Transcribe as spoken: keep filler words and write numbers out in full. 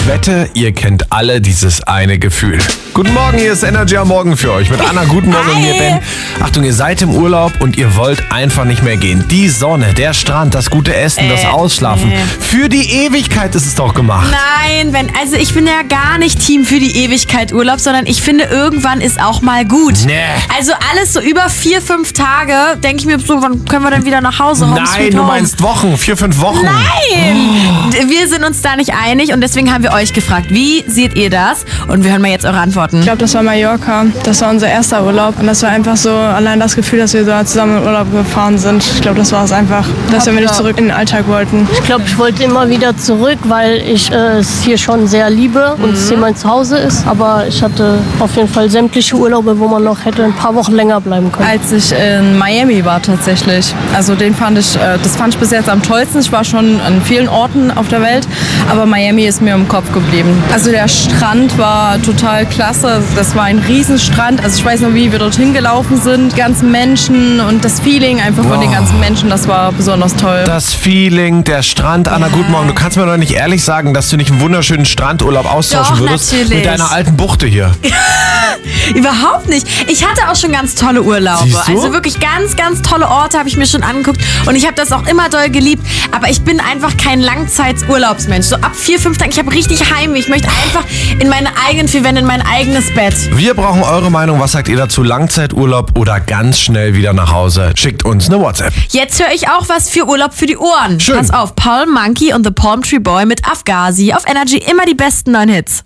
Ich wette, ihr kennt alle dieses eine Gefühl. Guten Morgen, hier ist Energy am Morgen für euch. Mit Anna, guten Morgen, Hi. hier Ben. Achtung, ihr seid im Urlaub und ihr wollt einfach nicht mehr gehen. Die Sonne, der Strand, das gute Essen, Äh, das Ausschlafen. nee. Für die Ewigkeit ist es doch gemacht. Nein, wenn, also ich bin ja gar nicht Team für die Ewigkeit Urlaub, sondern ich finde, irgendwann ist auch mal gut. Nee. Also alles so über vier, fünf Tage, denke ich mir so, wann können wir dann wieder nach Hause? Home Nein, sweet du home. meinst Wochen, vier, fünf Wochen. Nein! Wir sind uns da nicht einig und deswegen haben wir euch gefragt, wie seht ihr das? Und wir hören mal jetzt eure Antworten. Ich glaube, das war Mallorca. Das war unser erster Urlaub. Und das war einfach so, allein das Gefühl, dass wir da zusammen in Urlaub gefahren sind. Ich glaube, das war es einfach, dass wir nicht zurück in den Alltag wollten. Ich glaube, ich wollte immer wieder zurück, weil ich äh, es hier schon sehr liebe und es hier mein Zuhause ist. Aber ich hatte auf jeden Fall sämtliche Urlaube, wo man noch hätte ein paar Wochen länger bleiben können. Als ich in Miami war tatsächlich. Also den fand ich, äh, das fand ich bis jetzt am tollsten. Ich war schon an vielen Orten auf der Welt, aber Miami ist mir im Kopf geblieben. Also der Strand war total klasse. Das war ein Riesenstrand. Also ich weiß noch, wie wir dorthin gelaufen sind. Die ganzen Menschen und das Feeling einfach von den ganzen Menschen, das war besonders toll. Das Feeling, der Strand. Anna, guten Morgen. Du kannst mir doch nicht ehrlich sagen, dass du nicht einen wunderschönen Strandurlaub austauschen Doch, würdest natürlich. mit deiner alten Buchte hier. Überhaupt nicht. Ich hatte auch schon ganz tolle Urlaube. Siehst du? Also wirklich ganz, ganz tolle Orte habe ich mir schon angeguckt. Und ich habe das auch immer doll geliebt. Aber ich bin einfach kein Langzeitsurlaubsmensch. So ab vier, fünf Tagen, ich habe richtig Heimweh. Ich möchte einfach in meine eigenen vier Wände, in mein eigenes Bett. Wir brauchen eure Meinung. Was sagt ihr dazu? Langzeiturlaub oder ganz schnell wieder nach Hause? Schickt uns eine WhatsApp. Jetzt höre ich auch was für Urlaub für die Ohren. Schön. Pass auf, Paul Monkey und The Palm Tree Boy mit Afghazi auf Energy, immer die besten neuen Hits.